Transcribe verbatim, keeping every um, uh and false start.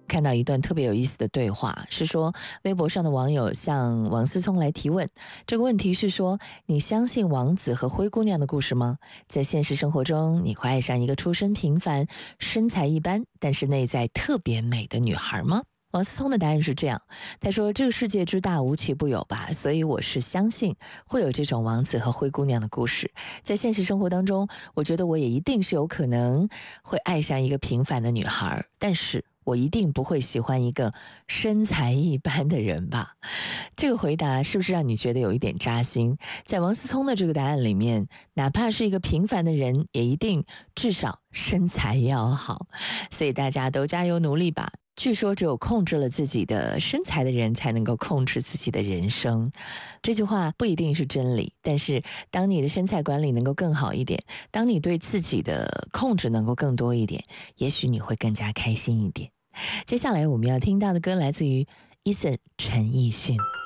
看到一段特别有意思的对话，是说微博上的网友向王思聪来提问，这个问题是说，你相信王子和灰姑娘的故事吗？在现实生活中，你会爱上一个出身平凡、身材一般，但是内在特别美的女孩吗？王思聪的答案是这样，他说这个世界之大无奇不有吧，所以我是相信会有这种王子和灰姑娘的故事。在现实生活当中，我觉得我也一定是有可能会爱上一个平凡的女孩，但是我一定不会喜欢一个身材一般的人吧。这个回答是不是让你觉得有一点扎心？在王思聪的这个答案里面，哪怕是一个平凡的人，也一定至少身材要好。所以大家都加油努力吧。据说只有控制了自己的身材的人才能够控制自己的人生，这句话不一定是真理，但是当你的身材管理能够更好一点，当你对自己的控制能够更多一点，也许你会更加开心一点。接下来我们要听到的歌来自于 Eason 陈奕迅。